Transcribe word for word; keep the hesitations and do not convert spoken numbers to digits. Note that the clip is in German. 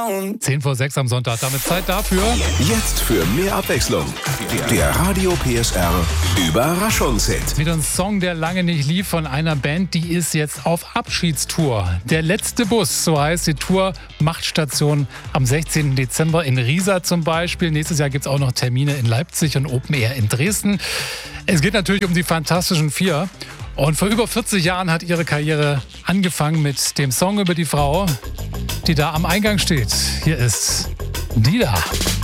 zehn vor sechs am Sonntag, damit Zeit dafür. Jetzt für mehr Abwechslung. Der Radio P S R Überraschungshit. Mit einem Song, der lange nicht lief, von einer Band, die ist jetzt auf Abschiedstour. Der letzte Bus, so heißt die Tour, macht Station am sechzehnten Dezember in Riesa zum Beispiel. Nächstes Jahr gibt es auch noch Termine in Leipzig und Open Air in Dresden. Es geht natürlich um die Fantastischen Vier. Und vor über vierzig Jahren hat ihre Karriere angefangen mit dem Song über die Frau, die da am Eingang steht. Hier ist Dida.